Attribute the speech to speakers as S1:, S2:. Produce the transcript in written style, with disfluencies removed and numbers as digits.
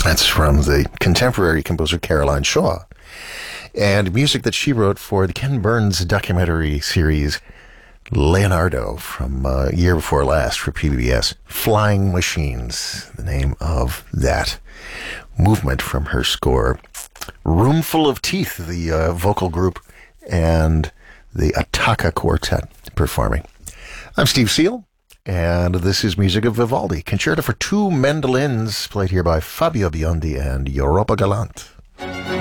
S1: That's from the contemporary composer Caroline Shaw, and music that she wrote for the Ken Burns documentary series Leonardo from year before last for PBS. Flying Machines, the name of that movement from her score. Roomful of Teeth, the vocal group, and the Attacca Quartet performing. I'm Steve Seal, and this is music of Vivaldi, concerto for two mandolins, played here by Fabio Biondi and Europa Galante.